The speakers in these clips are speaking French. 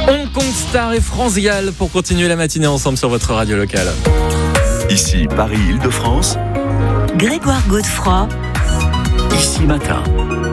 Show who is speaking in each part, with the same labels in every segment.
Speaker 1: Hong Kong Star et France Gall pour continuer la matinée ensemble sur votre radio locale.
Speaker 2: Ici Paris-Île-de-France.
Speaker 3: Grégoire Godefroy.
Speaker 2: Ici Matin.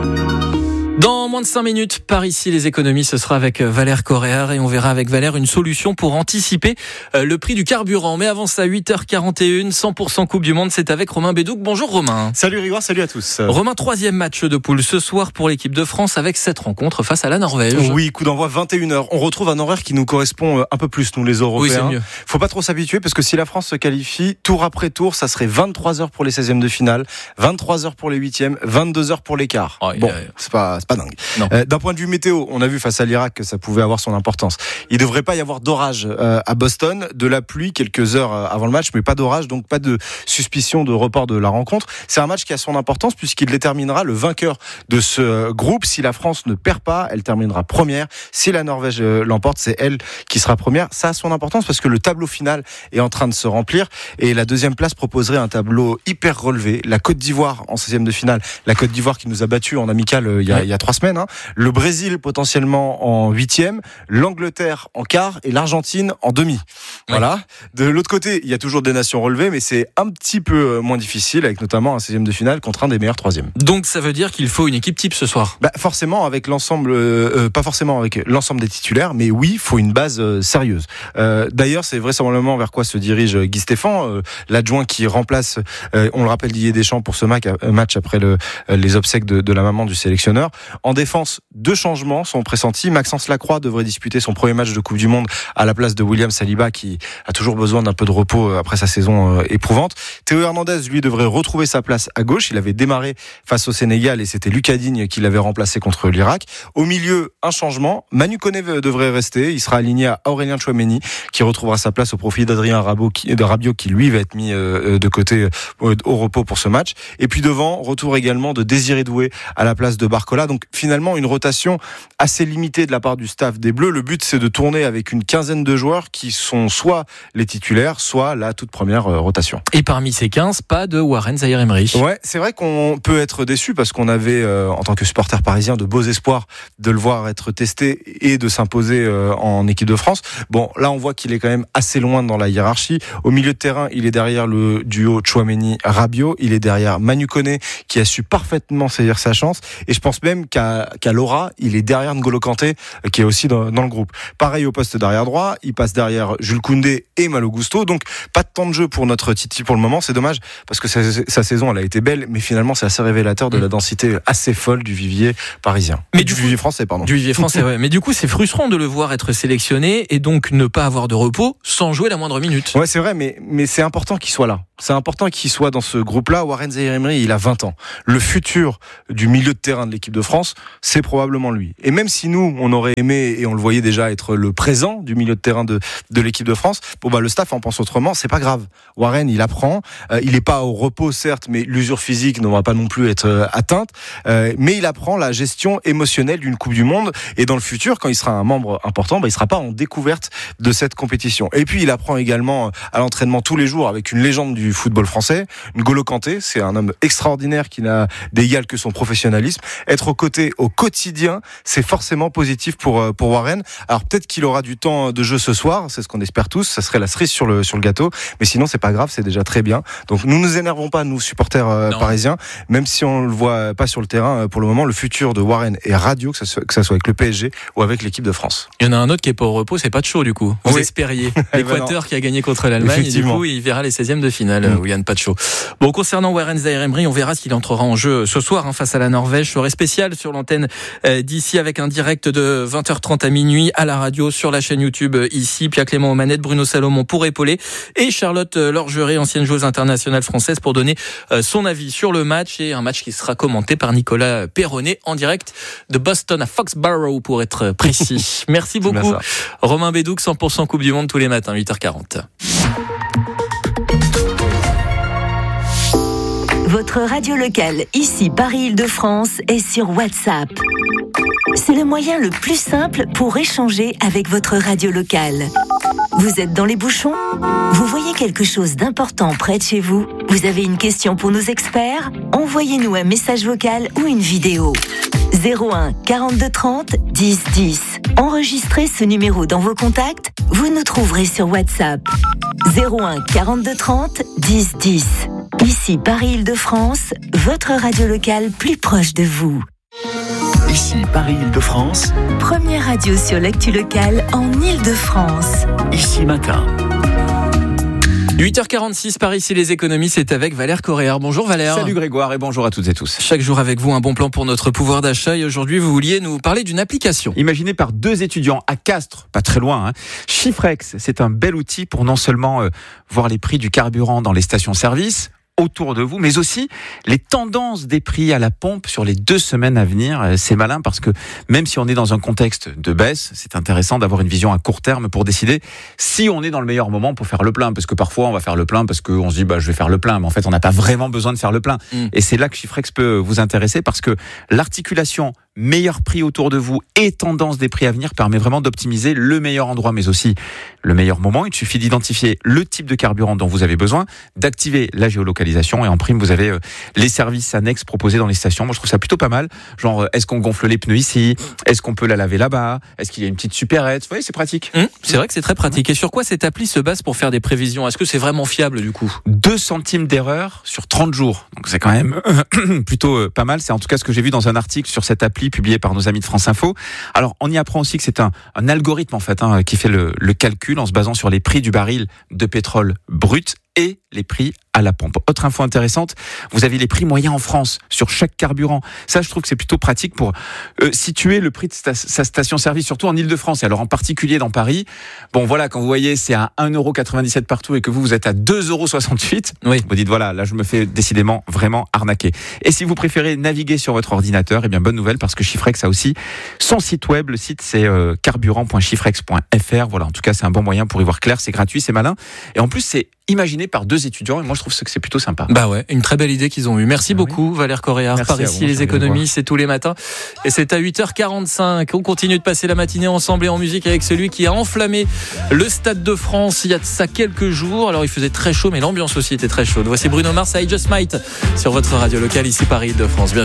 Speaker 1: Dans moins de 5 minutes, par ici les économies, ce sera avec Valère Correa et on verra avec Valère une solution pour anticiper le prix du carburant. Mais avant ça, 8h41, 100% Coupe du Monde, c'est avec Romain Bédouc. Bonjour Romain.
Speaker 4: Salut Grégoire, salut à tous.
Speaker 1: Romain, 3e match de poule ce soir pour l'équipe de France avec cette rencontre face à la Norvège.
Speaker 4: Oui, coup d'envoi 21h. On retrouve un horaire qui nous correspond un peu plus, nous les Européens.
Speaker 1: Oui, c'est mieux.
Speaker 4: Faut pas trop s'habituer parce que si la France se qualifie, tour après tour, ça serait 23h pour les 16e de finale, 23h pour les 8e, 22h pour les quarts.
Speaker 1: Oh,
Speaker 4: bon, c'est pas dingue.
Speaker 1: Non.
Speaker 4: D'un point de vue météo, on a vu face à l'Irak que ça pouvait avoir son importance. Il devrait pas y avoir d'orage à Boston, de la pluie quelques heures avant le match, mais pas d'orage, donc pas de suspicion de report de la rencontre. C'est un match qui a son importance puisqu'il déterminera le vainqueur de ce groupe. Si la France ne perd pas, elle terminera première. Si la Norvège l'emporte, c'est elle qui sera première. Ça a son importance parce que le tableau final est en train de se remplir et la deuxième place proposerait un tableau hyper relevé. La Côte d'Ivoire en 16e de finale, la Côte d'Ivoire qui nous a battus en amical il y a 3 semaines. Le Brésil potentiellement en 8e, l'Angleterre en quart et l'Argentine en demi. Voilà. De l'autre côté, il y a toujours des nations relevées, mais c'est un petit peu moins difficile, avec notamment un 16e de finale contre un des meilleurs 3e.
Speaker 1: Donc ça veut dire qu'il faut une équipe type ce soir.
Speaker 4: Forcément avec l'ensemble, pas forcément avec l'ensemble des titulaires, mais oui, il faut une base sérieuse. D'ailleurs, c'est vraisemblablement vers quoi se dirige Guy Stéphane, l'adjoint qui remplace, on le rappelle, Didier Deschamps pour ce match après les obsèques de la maman du sélectionneur. En défense, 2 changements sont pressentis. Maxence Lacroix devrait disputer son premier match de Coupe du Monde à la place de William Saliba qui a toujours besoin d'un peu de repos après sa saison éprouvante. Théo Hernandez, lui, devrait retrouver sa place à gauche. Il avait démarré face au Sénégal et c'était Lucas Digne qui l'avait remplacé contre l'Irak. Au milieu, un changement. Manu Koné devrait rester. Il sera aligné à Aurélien Tchouaméni qui retrouvera sa place au profit d'Adrien Rabiot qui lui va être mis de côté au repos pour ce match. Et puis devant, retour également de Désiré Doué à la place de Barcola. Donc finalement, une rotation assez limitée de la part du staff des Bleus. Le but, c'est de tourner avec une quinzaine de joueurs qui sont soit les titulaires, soit la toute première rotation.
Speaker 1: Et parmi ces 15, pas de Warren Zaïre-Emery.
Speaker 4: Ouais, c'est vrai qu'on peut être déçu parce qu'on avait, en tant que supporter parisien, de beaux espoirs de le voir être testé et de s'imposer en équipe de France. Bon, là, on voit qu'il est quand même assez loin dans la hiérarchie. Au milieu de terrain, il est derrière le duo Tchouaméni-Rabiot. Il est derrière Manu Koné qui a su parfaitement saisir sa chance. Et je pense même qu'à Laura, il est derrière N'Golo Kanté qui est aussi dans le groupe. Pareil au poste d'arrière droit, il passe derrière Jules Koundé et Malo Gusto. Donc pas de temps de jeu pour notre Titi pour le moment. C'est dommage parce que sa saison elle a été belle, mais finalement c'est assez révélateur de la densité assez folle du vivier parisien. Mais du vivier français, pardon.
Speaker 1: Du vivier français, ouais. Mais du coup c'est frustrant de le voir être sélectionné et donc ne pas avoir de repos sans jouer la moindre minute.
Speaker 4: Ouais, c'est vrai, mais c'est important qu'il soit là. C'est important qu'il soit dans ce groupe-là. Warren Zaïre-Emery, il a 20 ans. Le futur du milieu de terrain de l'équipe de France, c'est probablement lui. Et même si nous, on aurait aimé, et on le voyait déjà être le présent du milieu de terrain de l'équipe de France, le staff en pense autrement, c'est pas grave. Warren, il apprend. Il est pas au repos, certes, mais l'usure physique ne va pas non plus être atteinte. Mais il apprend la gestion émotionnelle d'une Coupe du Monde. Et dans le futur, quand il sera un membre important, il sera pas en découverte de cette compétition. Et puis, il apprend également à l'entraînement tous les jours avec une légende du football français, N'Golo Kanté. C'est un homme extraordinaire qui n'a d'égal que son professionnalisme. Être aux côtés au quotidien, c'est forcément positif pour Warren. Alors peut-être qu'il aura du temps de jeu ce soir, c'est ce qu'on espère tous, ça serait la cerise sur le gâteau, mais sinon c'est pas grave, c'est déjà très bien. Donc nous nous énervons pas, nous supporters parisiens, même si on le voit pas sur le terrain pour le moment. Le futur de Warren est radieux, que ça soit avec le PSG ou avec l'équipe de France.
Speaker 1: Il y en a un autre qui est pas au repos, c'est pas de chaud du coup. Vous espériez l'Équateur qui a gagné contre l'Allemagne et du coup il verra les 16e de finale où il y a pas de chaud. Bon, concernant Warren Zaïre-Emery, on verra s'il entrera en jeu ce soir face à la Norvège. Soirée spéciale sur l'antenne d'ici avec un direct de 20h30 à minuit à la radio sur la chaîne YouTube ici. Pierre Clément aux manettes, Bruno Salomon pour épauler et Charlotte Lorgeret, ancienne joueuse internationale française, pour donner son avis sur le match, et un match qui sera commenté par Nicolas Perronnet en direct de Boston à Foxborough pour être précis. Merci beaucoup Romain Bédouc, 100% Coupe du Monde tous les matins 8h40.
Speaker 3: Votre radio locale, ici Paris-Île-de-France, est sur WhatsApp. C'est le moyen le plus simple pour échanger avec votre radio locale. Vous êtes dans les bouchons ? Vous voyez quelque chose d'important près de chez vous ? Vous avez une question pour nos experts ? Envoyez-nous un message vocal ou une vidéo. 01 42 30 10 10. Enregistrez ce numéro dans vos contacts, vous nous trouverez sur WhatsApp. 01 42 30 10 10. Ici Paris-Île-de-France, votre radio locale plus proche de vous.
Speaker 2: Ici Paris-Île-de-France.
Speaker 3: Première radio sur l'actu locale en Île-de-France.
Speaker 2: Ici Matin.
Speaker 1: 8h46 par ici les économies, c'est avec Valère Correa. Bonjour Valère.
Speaker 5: Salut Grégoire et bonjour à toutes et tous.
Speaker 1: Chaque jour avec vous un bon plan pour notre pouvoir d'achat et aujourd'hui vous vouliez nous parler d'une application.
Speaker 5: Imaginée par 2 étudiants à Castres, pas très loin. Chiffrex, c'est un bel outil pour non seulement voir les prix du carburant dans les stations-service autour de vous, mais aussi les tendances des prix à la pompe sur les 2 semaines à venir. C'est malin parce que même si on est dans un contexte de baisse, c'est intéressant d'avoir une vision à court terme pour décider si on est dans le meilleur moment pour faire le plein. Parce que parfois, on va faire le plein parce qu'on se dit je vais faire le plein, mais en fait, on n'a pas vraiment besoin de faire le plein. Et c'est là que Chiffrex peut vous intéresser parce que l'articulation meilleur prix autour de vous et tendance des prix à venir permet vraiment d'optimiser le meilleur endroit, mais aussi le meilleur moment. Il suffit d'identifier le type de carburant dont vous avez besoin, d'activer la géolocalisation et en prime, vous avez les services annexes proposés dans les stations. Moi, je trouve ça plutôt pas mal. Genre, est-ce qu'on gonfle les pneus ici? Est-ce qu'on peut la laver là-bas? Est-ce qu'il y a une petite supérette? Vous voyez, c'est pratique.
Speaker 1: C'est vrai que c'est très pratique. Et sur quoi cette appli se base pour faire des prévisions? Est-ce que c'est vraiment fiable du coup?
Speaker 5: 2 centimes d'erreur sur 30 jours. Donc c'est quand même plutôt pas mal. C'est en tout cas ce que j'ai vu dans un article sur cette appli publié par nos amis de France Info. Alors, on y apprend aussi que c'est un algorithme en fait qui fait le calcul en se basant sur les prix du baril de pétrole brut et les prix à la pompe. Autre info intéressante, vous avez les prix moyens en France sur chaque carburant. Ça, je trouve que c'est plutôt pratique pour situer le prix de sa station-service, surtout en Île-de-France, et alors en particulier dans Paris. Bon, voilà, quand vous voyez, c'est à 1,97€ partout et que vous êtes à 2,68€, oui. Vous dites, voilà, là, je me fais décidément vraiment arnaquer. Et si vous préférez naviguer sur votre ordinateur, eh bien, bonne nouvelle, parce que Chiffrex a aussi son site web. Le site, c'est carburant.chiffrex.fr. Voilà, en tout cas, c'est un bon moyen pour y voir clair, c'est gratuit, c'est malin. Et en plus, c'est imaginé par 2 étudiants et moi je trouve que c'est plutôt sympa.
Speaker 1: Bah ouais, une très belle idée qu'ils ont eue. Merci beaucoup Valère Correa. Par ici les économies, c'est tous les matins et c'est à 8h45. On continue de passer la matinée ensemble et en musique avec celui qui a enflammé le Stade de France il y a de ça quelques jours. Alors il faisait très chaud mais l'ambiance aussi était très chaude. Voici Bruno Mars, I Just Might sur votre radio locale ici Paris-Île-de-France.